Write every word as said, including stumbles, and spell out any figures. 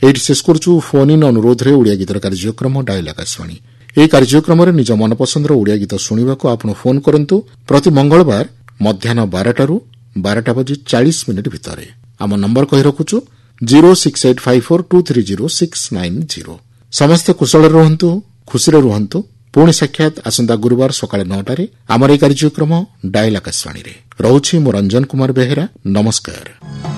ଏଇଠି ଶେଷ କରୁଛୁ ଫୋନ୍ ଇନ୍ ଅନୁରୋଧରେ ଓଡ଼ିଆ ଗୀତର କାର୍ଯ୍ୟକ୍ରମ ଡାଏଲ୍ ଆକାଶବାଣୀ। ଏହି କାର୍ଯ୍ୟକ୍ରମରେ ନିଜ ମନପସନ୍ଦର ଓଡ଼ିଆ ଗୀତ ଶୁଣିବାକୁ ଆପଣ ଫୋନ୍ କରନ୍ତୁ ପ୍ରତି ମଙ୍ଗଳବାର ମଧ୍ୟାହ୍ନ ବାରଟାରୁ ବାରଟା ବାଜି ଚାଳିଶ ମିନିଟ୍ ଭିତରେ। ଆମ ନମ୍ବର କହି ରଖୁଛୁ zero six eight five four two three zero six nine zero. ସମସ୍ତେ କୁଶଳରେ ରୁହନ୍ତୁ, ଖୁସିରେ ରୁହନ୍ତୁ। ପୁଣି ସାକ୍ଷାତ ଆସନ୍ତା ଗୁରୁବାର ସକାଳ ନଅଟାରେ ଆମର ଏହି କାର୍ଯ୍ୟକ୍ରମ ଡାଏଲ୍ ଆକାଶବାଣୀରେ। ରହୁଛି ମୁଁ ରଞ୍ଜନ କୁମାର ବେହେରା। ନମସ୍କାର।